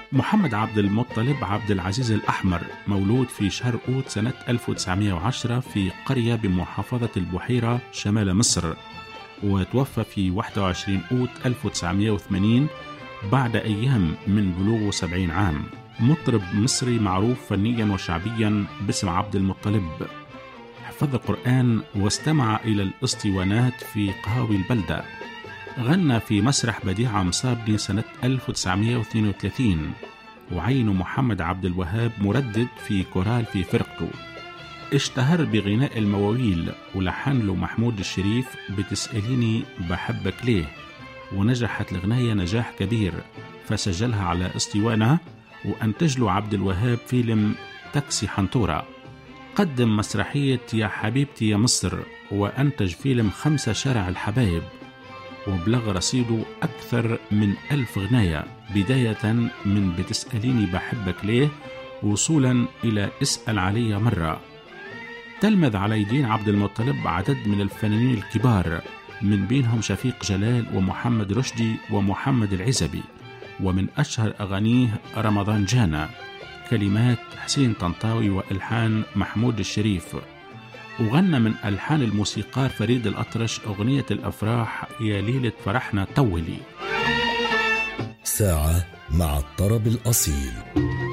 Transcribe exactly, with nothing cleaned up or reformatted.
محمد عبد المطلب عبد العزيز الأحمر، مولود في شهر أوت سنة ألف وتسعمائة وعشرة في قرية بمحافظة البحيرة شمال مصر، وتوفى في واحد وعشرين أوت ألف وتسعمائة وثمانين بعد أيام من بلوغه سبعين عام. مطرب مصري معروف فنيا وشعبيا باسم عبد المطلب. حفظ القرآن واستمع إلى الاسطوانات في قهاوي البلدة. غنى في مسرح بديعة مصابني سنة ألف وتسعمائة واثنين وثلاثين، وعين محمد عبد الوهاب مردد في كورال في فرقته. اشتهر بغناء المواويل ولحن له محمود الشريف بتسأليني بحبك ليه، ونجحت الغناية نجاح كبير فسجلها على اسطوانة، وأنتج له عبد الوهاب فيلم تاكسي حنطورة. قدم مسرحية يا حبيبتي يا مصر، وأنتج فيلم خمسة شارع الحبايب، وبلغ رصيده أكثر من ألف غناية، بداية من بتسأليني بحبك ليه وصولا إلى اسأل علي مرة. تلمذ على يدين عبد المطلب عدد من الفنانين الكبار، من بينهم شفيق جلال ومحمد رشدي ومحمد العزبي، ومن أشهر أغانيه رمضان جانا، كلمات حسين طنطاوي وإلحان محمود الشريف. وغنى من ألحان الموسيقار فريد الأطرش أغنية الأفراح يا ليلة فرحنا طولي. ساعة مع الطرب الأصيل.